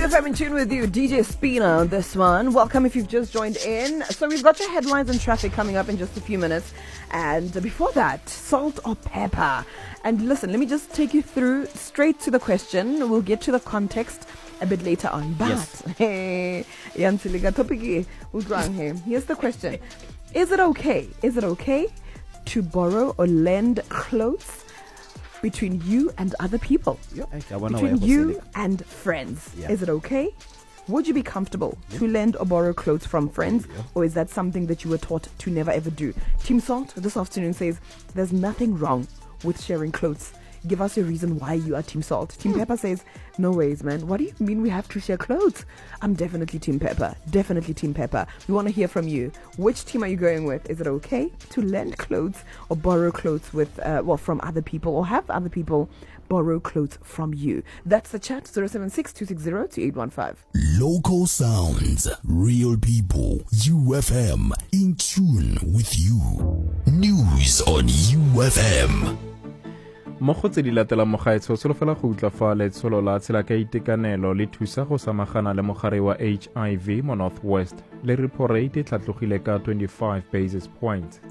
FM in tune with you, DJ Spina on this one. Welcome if you've just joined in. So we've got your headlines and traffic coming up in just a few minutes. And before that, salt or pepper? And listen, let me just take you through straight to the question. We'll get to the context a bit later on. But, hey, here's the question. Is it okay to borrow or lend clothes between you and other people? Between you and friends? Is it okay? Would you be comfortable to lend or borrow clothes from friends? Or is that something that you were taught to never ever do? Team Salt this afternoon says there's nothing wrong with sharing clothes. Give us a reason why you are Team Salt. Team Pepper says, no ways, man. What do you mean we have to share clothes? I'm definitely Team Pepper. Definitely Team Pepper. We want to hear from you. Which team are you going with? Is it okay to lend clothes or borrow clothes with, from other people, or have other people borrow clothes from you? That's the chat, 076-260-2815. Local sounds, real people, UFM, in tune with you. News on UFM. Mo go tse di latela mogaetsho solofela go utla fa letsholo la tshela ka itekanelo le thusa go samagana le mogare wa HIV mo Northwest le reporate tlatlogile ka 25 basis points.